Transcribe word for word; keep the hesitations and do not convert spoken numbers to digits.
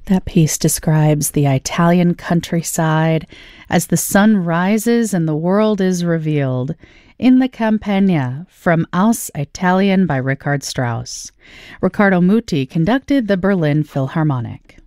That piece describes the Italian countryside as the sun rises and the world is revealed in the Campagna from Aus Italien by Richard Strauss. Riccardo Muti conducted the Berlin Philharmonic.